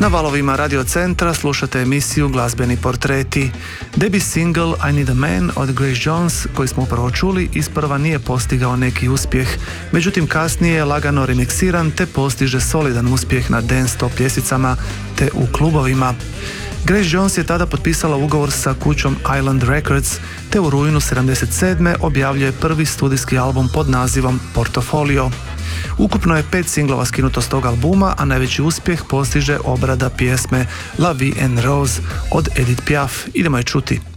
Na valovima Radio Centra slušate emisiju Glazbeni portreti. Debut single I Need a Man od Grace Jones, koji smo upravo čuli, isprva nije postigao neki uspjeh, međutim kasnije je lagano remiksiran te postiže solidan uspjeh na dance top ljestvicama te u klubovima. Grace Jones je tada potpisala ugovor sa kućom Island Records te u rujnu 1977. objavljuje prvi studijski album pod nazivom Portfolio. Ukupno je 5 singlova skinuto s tog albuma, a najveći uspjeh postiže obrada pjesme La Vie en Rose od Edith Piaf. Idemo je čuti.